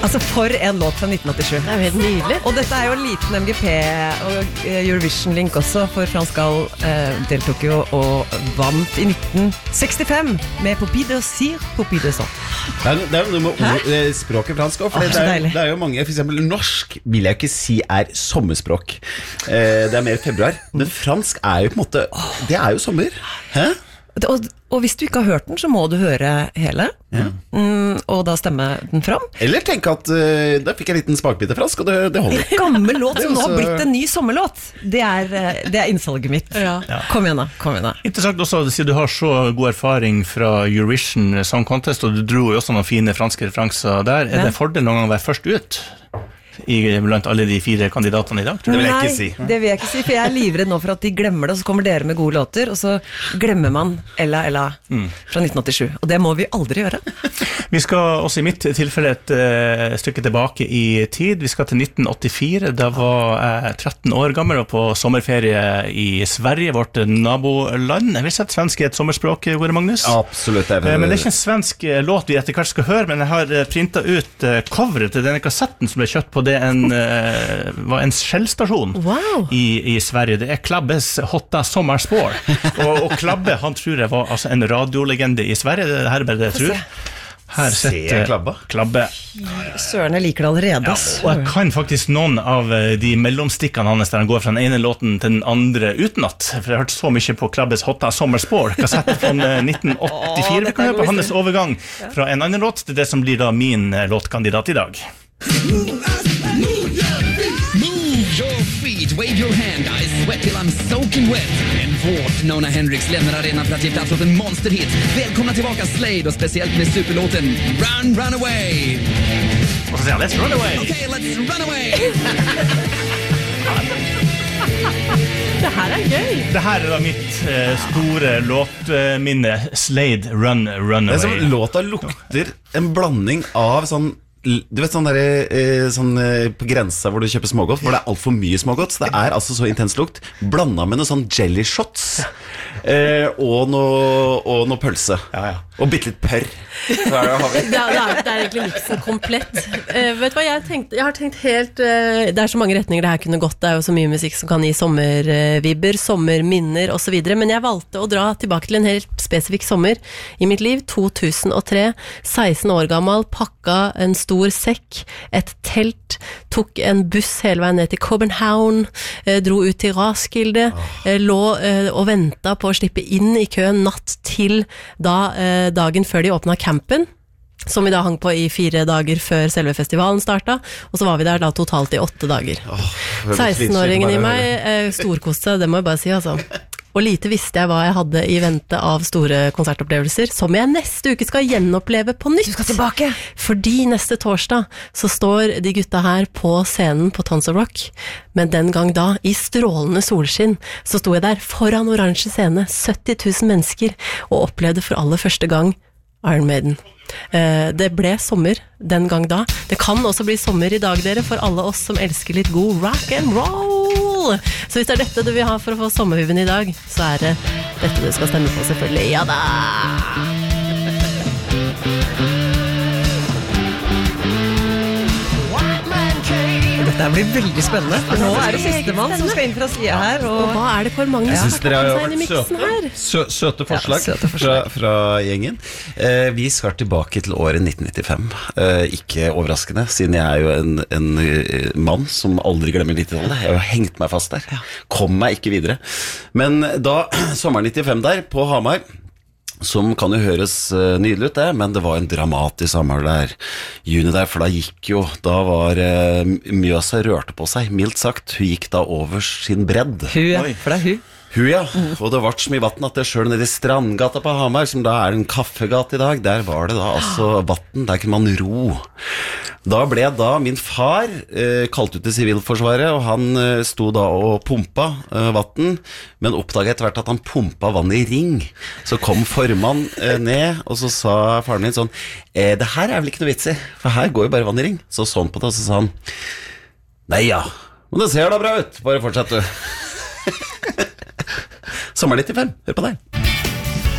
Altså for en låt fra 1987. Det jo helt nydelig. Og dette jo en liten MGP og Eurovision-link også, for Frans Gal deltok jo og vant i 1965 med Poppy de Sire, Poppy de Sang. Det jo noe med språket fransk også, for det jo mange, for eksempel norsk vil jeg ikke si sommerspråk. Det mer februar, men fransk jo på en måte, det jo sommer. Hæ? Og hvis du ikke har hørt den, så må du høre hele, og da stemme den fram. Eller tenke at da fikk jeg en liten smakbit av fransk, og det holder. En gammel låt som nå har blitt en ny sommerlåt. Det innsalget mitt. Ja. Kom igjen da. Interessant også, siden du har så god erfaring fra Eurovision Song Contest, og du dro jo også noen fine franske referanser der. Det fordel noen gang å være først ut blant alle de 4 kandidatene i dag? Det vil jeg ikke si. Nei, det vil jeg ikke si, for jeg livredd nå for at de glemmer det, og så kommer dere med gode låter, og så glemmer man Ella fra 1987, og det må vi aldri gjøre. Vi skal også i mitt tilfelle et stykke tilbake i tid. Vi skal til 1984. Da var jeg 13 år gammel og på sommerferie i Sverige, vårt naboland. Jeg vil si at svensk et sommerspråk, Gore Magnus? Absolutt. Men det ikke en svensk låt vi etter hvert skal høre, men jeg har printet ut coveret til denne kassetten som ble kjøtt på det var en skjellstasjon i Sverige. Det Klabbes Hotta Sommarspår. Og Klabbe, han tror jeg var altså en radiolegende i Sverige. Det her bare det jeg tror. Her sitter Klabbe. Søren, jeg liker det allerede. Og jeg kan faktisk noen av de mellomstikkene hans der han går fra den ene låten til den andre utenat. For jeg har hørt så mye på Klabbes Hotta Sommarspår. Kassetten fra 1984. Vi kan høre på hans overgang fra en annen låt til det som blir da min låtkandidat i dag. Wave your hand, I sweat till I'm soaking wet. En vårt Nona Hendrix lämnar arenan för att ge plats åt en monsterhit. Välkomna tillbaka Slade och speciellt med superlåten Run Away. Och så säger let's run away. Okay, let's run away. Det her gøy. Det her da mitt store låtminne, Slade Run Away. Det som låta lukter en blanding av sånn, du vet sånn der sånn, på grensa hvor du kjøper smågodt, hvor det alt for mye smågodt, så det altså så intens lukt, blandet med noe sånn jelly shots og noe pølse og bitte litt pørr. Det egentlig miksen komplett. Vet du hva jeg tenkte? Jeg har tenkt helt det så mange retninger det her kunne gått. Det jo så mye musikk som kan gi sommervibber, sommerminner og så videre, men jeg valgte å dra tilbake til en helt spesifikk sommer i mitt liv, 2003. 16 år gammel, pakka en stor sekk, et telt, tok en buss hele veien ned til København, dro ut til Roskilde, lå og ventet på å slippe inn i køen natt til dagen før de åpnet campen, som vi da hang på i 4 dager før selve festivalen startet, og så var vi der da totalt i 8 dager. 16-åringen i meg storkoste, det må jeg bare si altså. Og lite visste jeg hva jeg hadde i vente av store konsertopplevelser, som jeg neste uke skal gjenoppleve på nytt. Du skal tilbake! Fordi neste torsdag så står de gutta her på scenen på Tons of Rock, men den gang da, i strålende solskinn, så sto jeg der foran oransje scene, 70 000 mennesker, og opplevde for aller første gang Iron Maiden. Det ble sommer den gang da. Det kan også bli sommer i dag, dere, for alle oss som elsker litt god rock and roll. Så hvis det dette du vil ha for å få sommerviven i dag, så det dette du skal stemme på, selvfølgelig. Ja da! Dette blir veldig spennende, for nå det siste mann som skal inn fra siden her. Og hva det for mange som synes dere har inn i miksen her? Søte forslag fra gjengen. Vi skal tilbake til året 1995. Ikke overraskende, siden jeg jo en mann som aldri glemmer 90-tallet. Jeg har jo hengt meg fast der. Kom meg ikke videre. Men da, sommeren 95 der, på Hamar, som kan jo høres nydelig ut det, men det var en dramatisk sommer der, juni der, for da var Mjøsa rørte på seg, mildt sagt. Hun gikk da over sin bredd. For det hun. Og det var så mye vatten at det selv nede i Strandgata på Hamar, som da en kaffegate i dag, der var det da altså vatten, der kunne man ro. Da ble min far kalt ut til Sivilforsvaret, og han sto da og pumpa vatten, men oppdaget etter hvert at han pumpa vann i ring. Så kom formann ned, og så sa faren min sånn, det her vel ikke noe vits i, for her går jo bare vann i ring. Så sånn på det, og så sa han, nei ja, men det ser da bra ut, bare fortsett du. Sommer 95, hør på deg.